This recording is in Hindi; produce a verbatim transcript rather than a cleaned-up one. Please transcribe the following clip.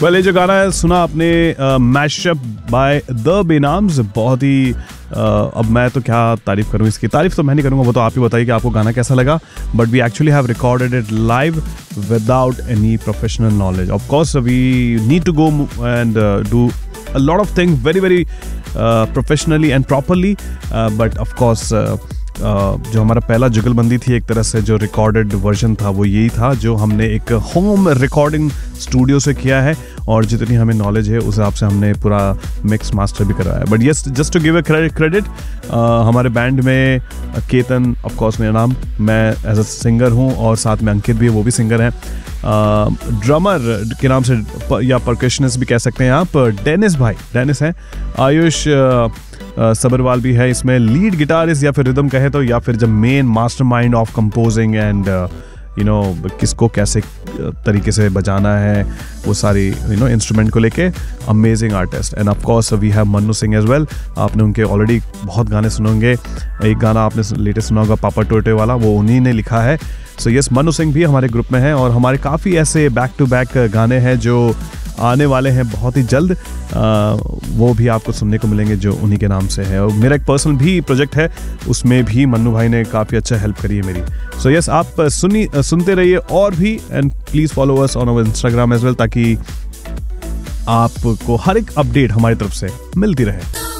वेल ये जो गाना है सुना आपने मैशअप बाय द बेनाम्स, बहुत ही uh, अब मैं तो क्या तारीफ करूं इसकी, तारीफ तो मैं नहीं करूंगा, वो तो आप ही बताइए कि आपको गाना कैसा लगा. But we actually have recorded it live without any professional knowledge. Of course we need to go and do a lot of things very very uh, professionally and properly, uh, but of course uh, uh, जो हमारा पहला जुगलबंदी थी एक तरह से जो रिकॉर्डेड वर्जन था वो यही था जो हमने एक होम रिकॉर्डिंग स्टूडियो से किया है, और जितनी हमें नॉलेज है उस हिसाब से हमने पूरा मिक्स मास्टर भी करवाया. But yes, just to give a credit, हमारे बैंड में केतन ऑफ कोर्स मेरा नाम, मैं एज अ सिंगर हूँ, और साथ में अंकित भी है, वो भी सिंगर हैं. ड्रमर uh, के नाम से या परकशनिस्ट भी कह सकते हैं आप, डेनिस भाई डेनिस हैं. आयुष सबरवाल भी है इसमें लीड गिटारिस्ट, या फिर रिदम कहे तो, या फिर जब main mastermind of composing and you know किसको कैसे तरीके से बजाना है वो सारी यू नो इंस्ट्रूमेंट को लेके amazing artist. End of course we have Mannu Singh as well. आपने उनके ऑलरेडी बहुत गाने सुने होंगे. एक गाना आपने लेटेस्ट सुना होगा पापा टोटे वाला, वो उन्हीं ने लिखा है. सो यस, मन्नू सिंह भी हमारे ग्रुप में है, और हमारे काफ़ी ऐसे बैक टू बैक गाने हैं जो आने वाले हैं बहुत ही जल्द. आ, वो भी आपको सुनने को मिलेंगे जो उन्हीं के नाम से है. और मेरा एक पर्सनल भी प्रोजेक्ट है, उसमें भी मन्नू भाई ने काफ़ी अच्छा हेल्प करी है मेरी. सो यस, आप सुनी सुनते रहिए और भी, and please follow us on our Instagram as well, ताकि आपको हर एक अपडेट हमारी तरफ से मिलती रहे.